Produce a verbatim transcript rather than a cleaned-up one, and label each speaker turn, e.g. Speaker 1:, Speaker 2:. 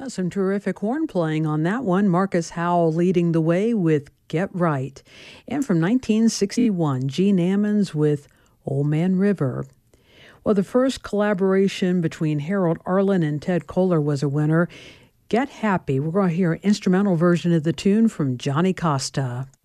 Speaker 1: Uh, Some terrific horn playing on that one. Marcus Howell leading the way with Get Right. And from nineteen sixty-one, Gene Ammons with Old Man River. Well, the first collaboration between Harold Arlen and Ted Koehler was a winner. Get Happy. We're going to hear an instrumental version of the tune from Johnny Costa.